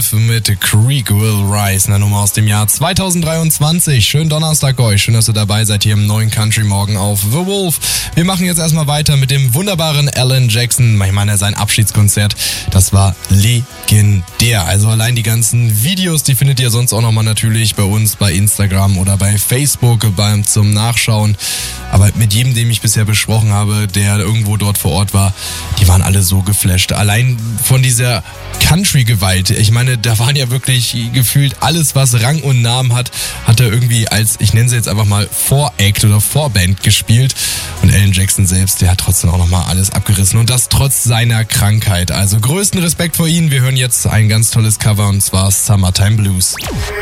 Wolf mit Creek Will Rise, eine Nummer aus dem Jahr 2023. Schönen Donnerstag euch, schön, dass ihr dabei seid hier im neuen Country Morgen auf The Wolf. Wir machen jetzt erstmal weiter mit dem wunderbaren Alan Jackson. Ich meine, sein Abschiedskonzert, das war legendär. Also allein die ganzen Videos, die findet ihr sonst auch nochmal natürlich bei uns, bei Instagram oder bei Facebook zum Nachschauen. Aber mit jedem, den ich bisher besprochen habe, der irgendwo dort vor Ort war, die waren alle so geflasht. Allein von dieser Country-Gewalt. Ich meine, da waren ja wirklich gefühlt alles, was Rang und Namen hat, hat er irgendwie als, ich nenne sie jetzt einfach mal, Voract oder Vorband gespielt. Und Alan Jackson selbst, der hat trotzdem auch nochmal alles abgerissen. Und das trotz seiner Krankheit. Also größten Respekt vor ihm. Wir hören jetzt ein ganz tolles Cover und zwar Summertime Blues.